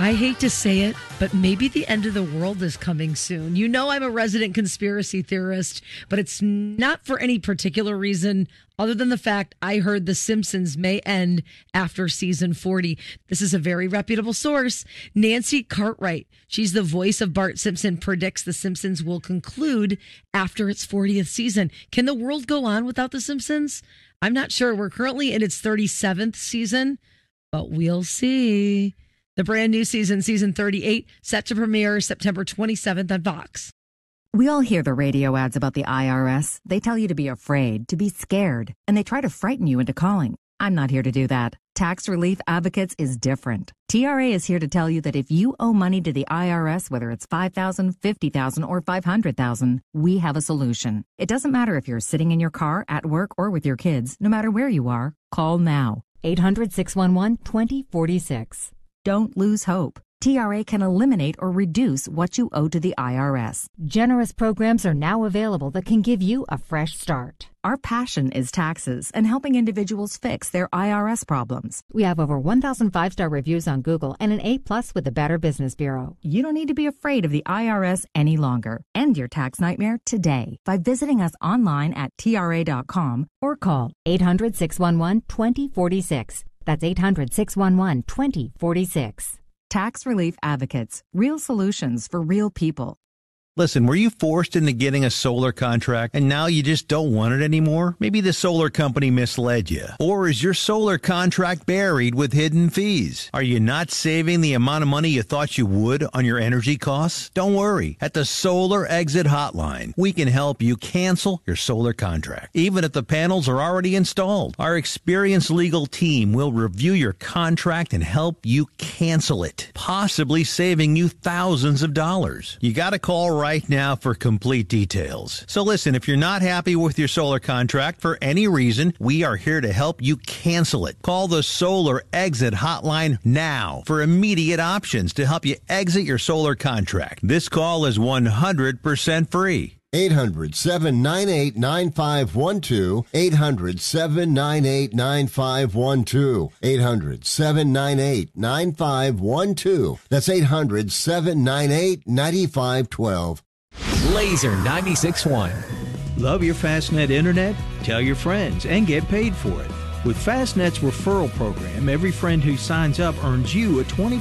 I hate to say it, but maybe the end of the world is coming soon. You know, I'm a resident conspiracy theorist, but it's not for any particular reason other than the fact I heard The Simpsons may end after season 40. This is a very reputable source. Nancy Cartwright, she's the voice of Bart Simpson, predicts The Simpsons will conclude after its 40th season. Can the world go on without The Simpsons? I'm not sure. We're currently in its 37th season, but we'll see. The brand new season 38, set to premiere September 27th on Fox. We all hear the radio ads about the IRS. They tell you to be afraid, to be scared, and they try to frighten you into calling. I'm not here to do that. Tax Relief Advocates is different. TRA is here to tell you that if you owe money to the IRS, whether it's $5,000, $50,000, or $500,000, we have a solution. It doesn't matter if you're sitting in your car, at work, or with your kids. No matter where you are, call now. 800-611-2046. Don't lose hope. TRA can eliminate or reduce what you owe to the IRS. Generous programs are now available that can give you a fresh start. Our passion is taxes and helping individuals fix their IRS problems. We have over 1,000 five-star reviews on Google and an A+ with the Better Business Bureau. You don't need to be afraid of the IRS any longer. End your tax nightmare today by visiting us online at TRA.com or call 800-611-2046. That's 800-611-2046. Tax Relief Advocates. Real solutions for real people. Listen, were you forced into getting a solar contract and now you just don't want it anymore? Maybe the solar company misled you. Or is your solar contract buried with hidden fees? Are you not saving the amount of money you thought you would on your energy costs? Don't worry. At the Solar Exit Hotline, we can help you cancel your solar contract, even if the panels are already installed. Our experienced legal team will review your contract and help you cancel it, possibly saving you thousands of dollars. You got to call right now for complete details. So listen, if you're not happy with your solar contract for any reason, we are here to help you cancel it. Call the Solar Exit Hotline now for immediate options to help you exit your solar contract. This call is 100% free. 800-798-9512. 800-798-9512. 800-798-9512. That's 800-798-9512. Laser 96.1. Love your Fastnet internet? Tell your friends and get paid for it. With Fastnet's referral program, every friend who signs up earns you a 20